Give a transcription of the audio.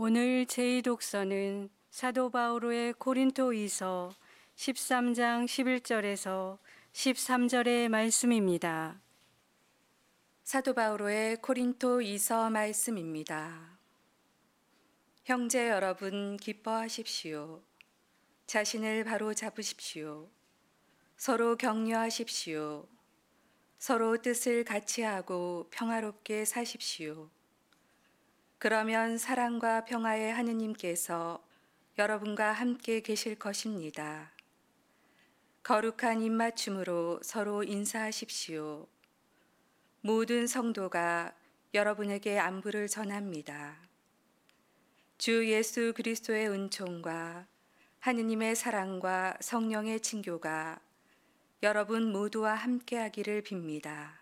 오늘 제2독서는 사도 바오로의 고린토이서 13장 11절에서 13절의 말씀입니다. 사도 바오로의 고린토이서 말씀입니다. 형제 여러분 기뻐하십시오. 자신을 바로 잡으십시오. 서로 격려하십시오. 서로 뜻을 같이 하고 평화롭게 사십시오. 그러면 사랑과 평화의 하느님께서 여러분과 함께 계실 것입니다. 거룩한 입맞춤으로 서로 인사하십시오. 모든 성도가 여러분에게 안부를 전합니다. 주 예수 그리스도의 은총과 하느님의 사랑과 성령의 친교가 여러분 모두와 함께하기를 빕니다.